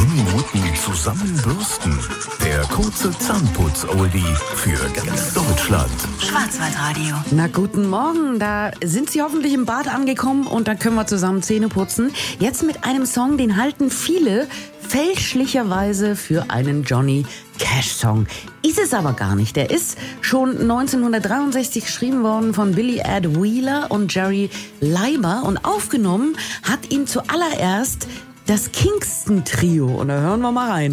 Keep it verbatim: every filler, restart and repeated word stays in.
zehn Minuten zusammenbürsten. Der kurze Zahnputz-Oldie für ganz Deutschland. Schwarzwaldradio. Na, guten Morgen. Da sind Sie hoffentlich im Bad angekommen und dann können wir zusammen Zähne putzen. Jetzt mit einem Song, den halten viele fälschlicherweise für einen Johnny Cash-Song. Ist es aber gar nicht. Der ist schon neunzehnhundertdreiundsechzig geschrieben worden von Billy Ed Wheeler und Jerry Leiber und aufgenommen hat ihn zuallererst das Kingston Trio. Und da hören wir mal rein.